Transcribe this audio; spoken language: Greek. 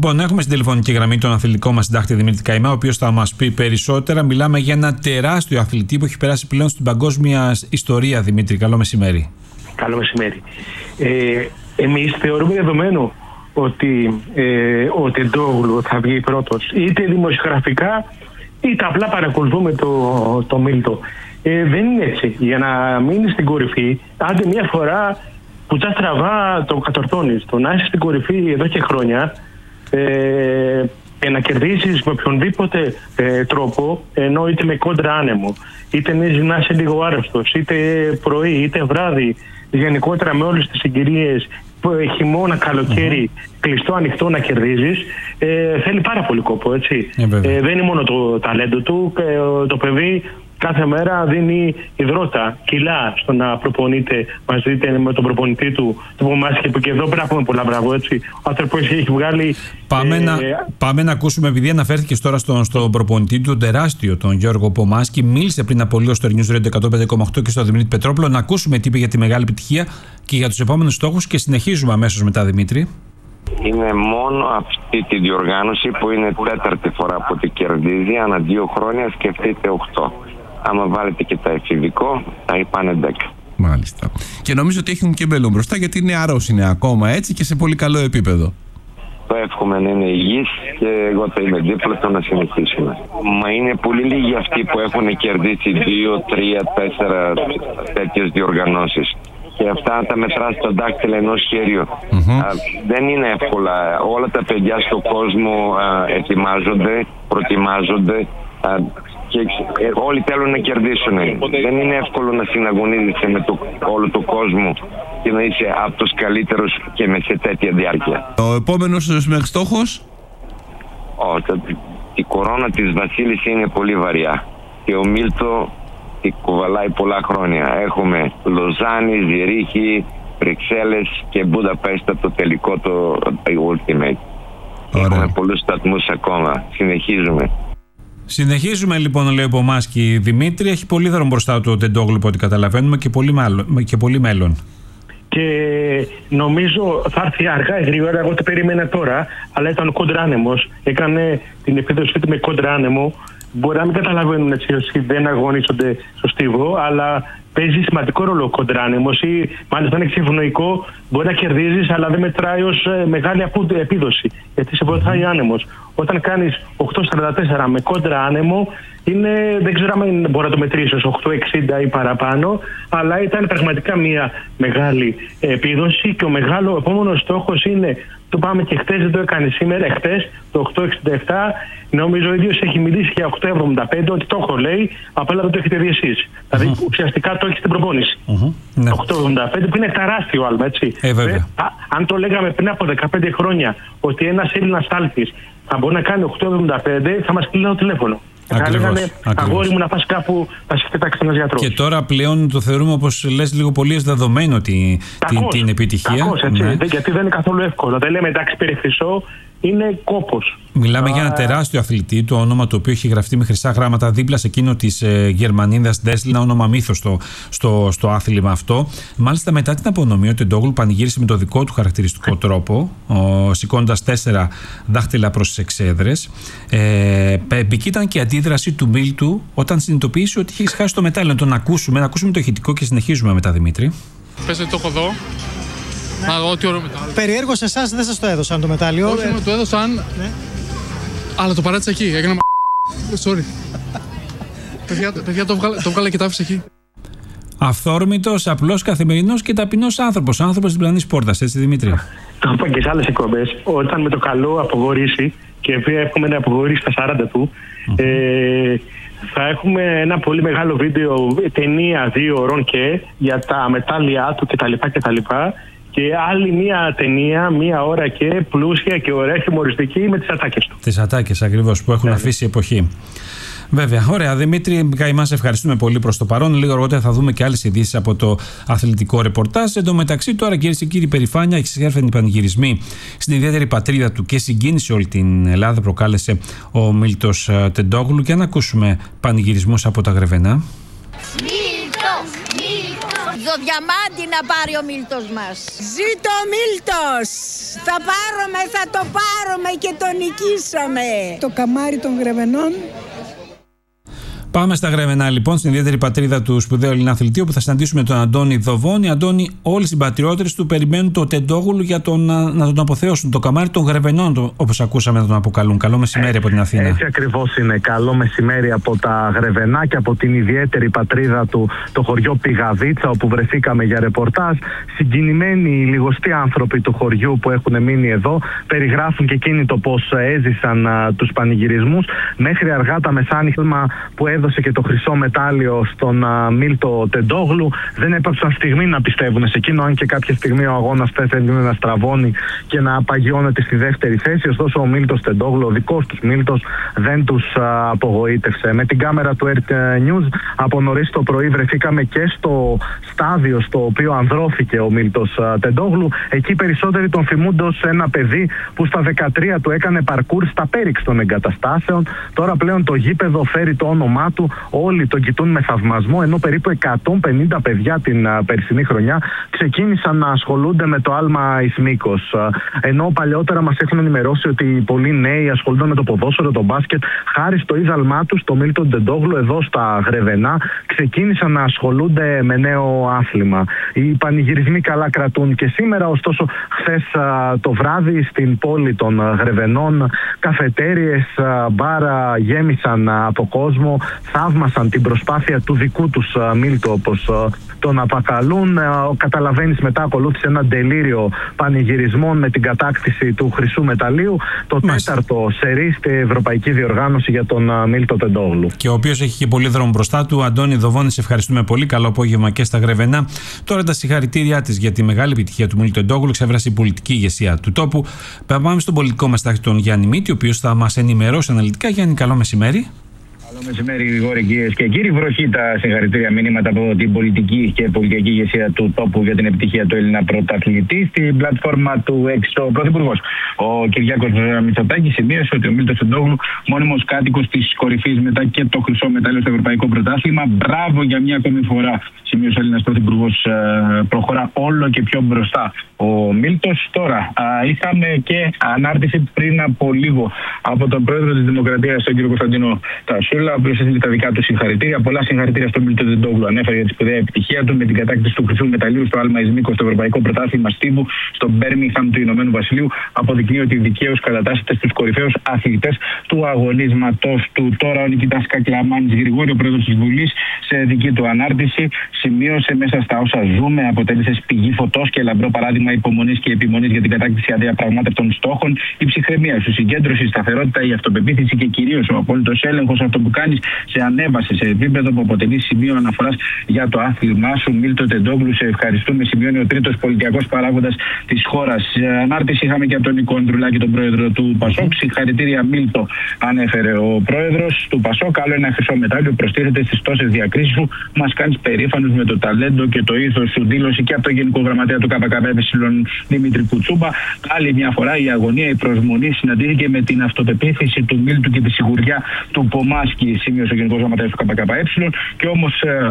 Λοιπόν, έχουμε στην τηλεφωνική γραμμή τον αθλητικό μας συντάκτη Δημήτρη Καημά, ο οποίος θα μας πει περισσότερα. Μιλάμε για ένα τεράστιο αθλητή που έχει περάσει πλέον στην παγκόσμια ιστορία. Δημήτρη, καλό μεσημέρι. Καλό μεσημέρι. Εμείς θεωρούμε δεδομένο ότι ο Τεντόγλου θα βγει πρώτος, είτε δημοσιογραφικά είτε απλά παρακολουθούμε το Μίλτο. Δεν είναι έτσι. Για να μείνει στην κορυφή, άντε μια φορά που τα στραβά το κατορθώνεις. Το να είσαι στην κορυφή εδώ και χρόνια και να κερδίσεις με οποιονδήποτε τρόπο, ενώ είτε με κόντρα άνεμο, είτε να είσαι λίγο άρρωστος, είτε πρωί, είτε βράδυ, γενικότερα με όλες τις συγκυρίες, χειμώνα, καλοκαίρι, κλειστό, ανοιχτό, να κερδίζεις, θέλει πάρα πολύ κόπο, έτσι. Δεν είναι μόνο το ταλέντο του, το παιδί κάθε μέρα δίνει υδρότα, κιλά στο να προπονείται μαζί με τον προπονητή του, τον Πομάσκι, που και εδώ πρέπει να πούμε πολλά μπράβο, έτσι. Ο άνθρωπος έχει βγάλει. Πάμε να ακούσουμε, επειδή αναφέρθηκε τώρα στον προπονητή του, τον τεράστιο, τον Γιώργο Πομάσκι. Μίλησε πριν από λίγο στο News Radio 105,8 και στο Δημήτρη Πετρόπουλο. Να ακούσουμε τι είπε για τη μεγάλη επιτυχία και για τους επόμενους στόχους και συνεχίζουμε αμέσως μετά, Δημήτρη. Είναι μόνο αυτή τη διοργάνωση που είναι τέταρτη φορά που τη κερδίζει. Ανά 2 χρόνια σκεφτείτε 8. Άμα βάλετε και τα εφηβικό, θα πάνε 10. Μάλιστα. Και νομίζω ότι έχουν και μέλλον μπροστά, γιατί νεαρός είναι ακόμα, έτσι, και σε πολύ καλό επίπεδο. Το εύχομαι να είναι υγιής και εγώ θα είμαι δίπλα του να συνεχίσουμε. Μα είναι πολύ λίγοι αυτοί που έχουν κερδίσει 2, 3, 4 τέτοιες διοργανώσεις. Και αυτά τα μετράς στο δάκτυλο ενός χεριού. Δεν είναι εύκολα. Όλα τα παιδιά στον κόσμο ετοιμάζονται, προετοιμάζονται. Και όλοι θέλουν να κερδίσουν. Δεν είναι εύκολο να συναγωνίζεσαι με όλο τον κόσμο και να είσαι από τους καλύτερους και με σε τέτοια διάρκεια. Ο επόμενος μέχρι στόχος? Η κορώνα της Βασίλης είναι πολύ βαριά και ο Μίλτο τη κουβαλάει πολλά χρόνια. Έχουμε Λοζάνη, Ζηρίχη, Βρυξέλλες και Μπουδαπέστα, το τελικό, το Ultimate. Έχουμε πολλούς σταθμούς ακόμα. Συνεχίζουμε λοιπόν, λέει ο Πομάσκι. Δημήτρη, έχει πολύ δρόμο μπροστά του ο Τεντόγλου, από ό,τι καταλαβαίνουμε, και πολύ μέλλον. Και νομίζω θα έρθει αργά ή γρήγορα. Εγώ το περίμενα τώρα, αλλά ήταν ο κοντράνεμος. Έκανε την επίδοση του με κοντράνεμο. Μπορεί να μην καταλαβαίνουν έτσι όσοι δεν αγωνίζονται στο στίβο, αλλά παίζει σημαντικό ρόλο ο κοντράνεμος, ή μάλιστα αν έχει ευνοϊκό, μπορεί να κερδίζεις, αλλά δεν μετράει ως μεγάλη επίδοση. Γιατί σε βοηθάει άνεμος. Όταν κάνεις 8.44 με κόντρα άνεμο, δεν ξέρω αν μπορεί να το μετρήσει ως 8.60 ή παραπάνω, αλλά ήταν πραγματικά μια μεγάλη επίδοση. Και ο επόμενος στόχος είναι, το πάμε και χτες, δεν το έκανε σήμερα, χτες, το 8.67. Νομίζω ο ίδιος έχει μιλήσει για 8.75, ότι το έχω, λέει, απλά δεν το έχετε δει εσείς. Δηλαδή ουσιαστικά το έχει στην προπόνηση. 8.75 που είναι τεράστιο άλμα, έτσι. Αν το λέγαμε πριν από 15 χρόνια ότι ένας Έλληνας άλφης θα μπορεί να κάνει 8.75, θα μας κλείνει το τηλέφωνο. Θα λέγανε, αγόρι μου, να πας κάπου, θα σε κοιτάξει ένας γιατρός. Και τώρα πλέον το θεωρούμε, όπως λες, λίγο πολύ ως δεδομένο την επιτυχία. Κακώς, έτσι, γιατί δεν είναι καθόλου εύκολο. Δεν λέμε εντάξει, πήρε χρυσό, είναι κόπος. Μιλάμε για ένα τεράστιο αθλητή, το όνομα του οποίου έχει γραφτεί με χρυσά γράμματα δίπλα σε εκείνο της Γερμανίδας Ντέσλ, ένα όνομα μύθος στο άθλημα αυτό. Μάλιστα, μετά την απονομή, ο Τεντόγλου πανηγύρισε με το δικό του χαρακτηριστικό τρόπο, σηκώνοντας 4 δάχτυλα προς τις εξέδρες. Επική ήταν και η αντίδραση του Μίλτου όταν συνειδητοποίησε ότι είχε χάσει το μετάλλιο. Να ακούσουμε το ηχητικό και συνεχίζουμε μετά, Δημήτρη. Πες ότι το έχω εδώ. Ό,τι ωραίο μετάλλιο. Περιέργως εσάς δεν σας το έδωσαν το μετάλλιο. Όχι, μου το έδωσαν, αλλά το παράτησα εκεί. Έκανα sorry. Παιδιά, το βγάλα και το άφησα εκεί. Αυθόρμητος, απλός, καθημερινός και ταπεινός άνθρωπος. Άνθρωπος διπλανής πόρτας, έτσι, Δημήτρη. Το είπα και σε άλλες εκπομπές. Όταν με το καλό απογορήσει, και εύχομαι να απογορήσει στα 40 του, θα έχουμε ένα πολύ μεγάλο βίντεο, ταινία 2 ώρων και για τα μετάλλια του κτλ. Και άλλη μια ταινία, 1 ώρα και πλούσια και ωραία χιουμοριστική με τις ατάκες του. Τις ατάκες ακριβώς που έχουν αφήσει εποχή. Βέβαια, ωραία. Δημήτρη Καημά, σε ευχαριστούμε πολύ προς το παρόν. Λίγο αργότερα θα δούμε και άλλες ειδήσεις από το αθλητικό ρεπορτάζ. Εν τω μεταξύ, τώρα, κυρίες και κύριοι, περηφάνεια, εξέρφαινοι πανηγυρισμοί στην ιδιαίτερη πατρίδα του και συγκίνηση όλη την Ελλάδα προκάλεσε ο Μίλτος Τεντόγλου. Και να ακούσουμε πανηγυρισμούς από τα Γρεβενά. Μίλτος, το διαμάντι να πάρει ο Μίλτος μας. Ζήτω ο Μίλτος! Θα πάρουμε, θα το πάρουμε και το νικήσαμε. Το καμάρι των Γρεβενών. Πάμε στα Γρεβενά λοιπόν, στην ιδιαίτερη πατρίδα του σπουδαίου Έλληνα αθλητή, όπου θα συναντήσουμε τον Αντώνη Δοβόνη. Αντώνη, όλοι οι συμπατριώτες του περιμένουν το Τεντόγλου για να τον αποθεώσουν. Το καμάρι των Γρεβενών, όπως ακούσαμε να τον αποκαλούν. Καλό μεσημέρι από την Αθήνα. Έτσι ακριβώς είναι. Καλό μεσημέρι από τα Γρεβενά και από την ιδιαίτερη πατρίδα του, το χωριό Πηγαδίτσα, όπου βρεθήκαμε για ρεπορτάζ. Συγκινημένοι οι λιγοστοί άνθρωποι του χωριού που έχουν μείνει εδώ περιγράφουν και εκείνοι το πώς έζησαν τους πανηγυρισμούς. Μέχρι αργά τα μεσάνυχτα που έδωσε και το χρυσό μετάλλιο στον Μίλτο Τεντόγλου. Δεν έπαψαν στιγμή να πιστεύουν σε εκείνο, αν και κάποια στιγμή ο αγώνας θέλει να στραβώνει και να απαγιώνεται στη δεύτερη θέση. Ωστόσο, ο Μίλτος Τεντόγλου, ο δικός τους Μίλτος, δεν τους απογοήτευσε. Με την κάμερα του RT News από νωρίς το πρωί βρεθήκαμε και στο στάδιο στο οποίο ανδρώθηκε ο Μίλτος Τεντόγλου. Εκεί περισσότεροι τον θυμούνται ως ένα παιδί που στα 13 του έκανε παρκούρ στα πέριξ των εγκαταστάσεων. Τώρα πλέον το γήπεδο φέρει το όνομά του. Όλοι τον κοιτούν με θαυμασμό, ενώ περίπου 150 παιδιά την περσινή χρονιά ξεκίνησαν να ασχολούνται με το άλμα Ισμίκος. Ενώ παλαιότερα μας έχουν ενημερώσει ότι πολλοί νέοι ασχολούνται με το ποδόσφαιρο, το μπάσκετ, χάρη στο ίδαλμά του, το Μίλτον Τεντόγλου, εδώ στα Γρεβενά, ξεκίνησαν να ασχολούνται με νέο άθλημα. Οι πανηγυρισμοί καλά κρατούν και σήμερα, ωστόσο, χθες το βράδυ στην πόλη των Γρεβενών, καφετέριες, μπάρα γέμισαν από κόσμο, θαύμασαν την προσπάθεια του δικού τους Μίλτο, όπως τον αποκαλούν. Καταλαβαίνεις, μετά ακολούθησε ένα τελείριο πανηγυρισμών με την κατάκτηση του χρυσού μεταλλίου, το τέταρτο σερί στη ευρωπαϊκή διοργάνωση για τον Μίλτο Τεντόγλου. Και ο οποίος έχει και πολύ δρόμο μπροστά του. Αντώνη Δοβόνη, σε ευχαριστούμε πολύ. Καλό απόγευμα και στα Γρεβενά. Τώρα τα συγχαρητήριά της για τη μεγάλη επιτυχία του Μίλτο Τεντόγλου εξέφρασε η πολιτική ηγεσία του τόπου. Πάμε στον πολιτικό μας τάχτη, τον Γιάννη Μήτη, ο οποίος θα μας ενημερώσει αναλυτικά. Γιάννη, καλό μεσημέρι. Καλό μεσημέρι, Γρηγόρη, κυρίες και κύριοι. Βροχή τα συγχαρητήρια μηνύματα από την πολιτική και πολιτική ηγεσία του τόπου για την επιτυχία του Έλληνα πρωταθλητή. Στην πλατφόρμα του X, ο Πρωθυπουργός, ο Κυριάκος Μητσοτάκης, σημείωσε ότι ο Μίλτος Τεντόγλου, μόνιμος κάτοικος της κορυφής μετά και το χρυσό μετάλλιο στο Ευρωπαϊκό Πρωτάθλημα. Μπράβο για μια ακόμη φορά, σημείωσε ο Έλληνας Πρωθυπουργός. Προχωρά όλο και πιο μπροστά ο Μίλτος. Τώρα, είχαμε και ανάρτηση πριν από λίγο από τον πρόεδρο της Δημοκρατίας, τον κύριο Κωνσταντίνο Τασούλα, ο οποίος έστειλε τα δικά του συγχαρητήρια. Πολλά συγχαρητήρια στον Μίλτο Τεντόγλου. Ανέφερε για τη σπουδαία επιτυχία του με την κατάκτηση του χρυσού μεταλλίου στο άλμα Ισμίκος στο Ευρωπαϊκό Πρωτάθλημα Στίβου στο Μπέρμιγχαμ του Ηνωμένου Βασιλείου. Αποδεικνύει ότι δικαίως κατατάσσεται στους κορυφαίους αθλητές του αγωνίσματος του. Τώρα ο Νικητάς Κακλαμάνης, Γρηγόρη, ο πρόεδρος της Βουλής, σε δική του ανάρτηση, σημείωσε μέσα στα όσα ζούμε, αποτέλεσε πηγή φωτός και λαμπρό παράδειγμα υπομονής και επιμονής για την κατάκτηση αδιαπραγμάτευτων στόχων. Η ψυχραιμία σου, συγκέντρωση, η σταθερότητα, η αυτοπεποίθηση και κυρίως ο απόλυτος έλεγχος, αυτό που κάνεις, σε ανέβασε σε επίπεδο που αποτελεί σημείο αναφοράς για το άθλημά σου. Μίλτο Τεντόγλου, σε ευχαριστούμε, σημειώνει ο τρίτος πολιτιακός παράγοντας της χώρας. Ανάρτηση είχαμε και από τον Νικό Ανδρουλάκη, τον πρόεδρο του Πασόκ. Συγχαρητήρια, Μίλτο, ανέφερε ο πρόεδρος του Πασόκ. Άλλο ένα χρυσό μετάλλιο προστίθεται στις τόσες διακρίσεις σου. Μας κάνεις περήφανους με το ταλέντο και το ήθος σου. Δήλωση και από τον Γενικό Γραμματέα του ΚΚΕ, Δημήτρη Κουτσούμπα. Άλλη μια φορά η αγωνία, η προσμονή συναντήθηκε με την αυτοπεποίθηση του Μίλτου και τη σιγουριά του Πομάσκη, σημείωσε ο Γενικός Γραμματέας του ΚΚΕ. Και όμως